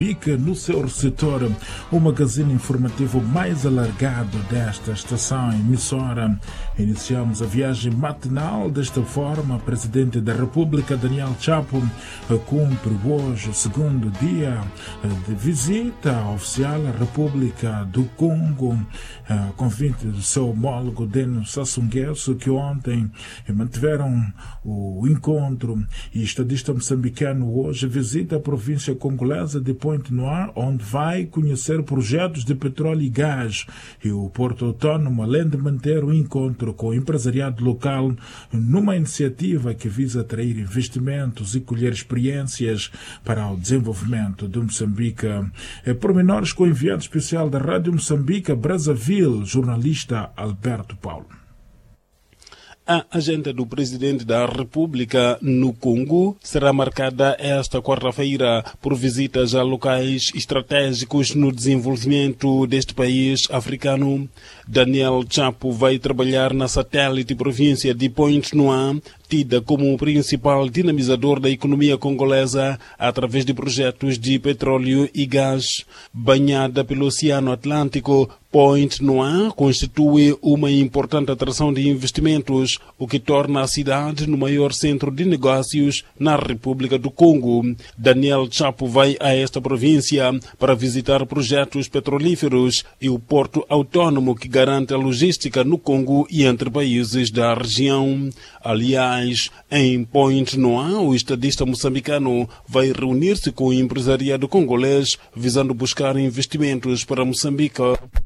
Pica no seu setor, o magazine informativo mais alargado desta estação emissora. Iniciamos a viagem matinal desta forma. O Presidente da República, Daniel Chapo, cumpre hoje o segundo dia de visita oficial à República do Congo, convite do seu homólogo Denis Sassou Nguesso, que ontem mantiveram o encontro. E estadista moçambicano hoje visita a província congolesa de Pointe-Noire, onde vai conhecer projetos de petróleo e gás. E o Porto Autónomo, além de manter o encontro com o empresariado local, numa iniciativa que visa atrair investimentos e colher experiências para o desenvolvimento de Moçambique. Pormenores com o enviado especial da Rádio Moçambique, Brazzaville, jornalista Alberto Paulo. A agenda do Presidente da República no Congo será marcada esta quarta-feira por visitas a locais estratégicos no desenvolvimento deste país africano. Daniel Chapo vai trabalhar na satélite província de Pointe-Noire, tida como o principal dinamizador da economia congolesa através de projetos de petróleo e gás. Banhada pelo Oceano Atlântico, Pointe-Noire constitui uma importante atração de investimentos, o que torna a cidade no maior centro de negócios na República do Congo. Daniel Chapo vai a esta província para visitar projetos petrolíferos e o porto autônomo que garante a logística no Congo e entre países da região. Aliás, em Pointe-Noire, o estadista moçambicano vai reunir-se com o empresariado congolês visando buscar investimentos para Moçambique.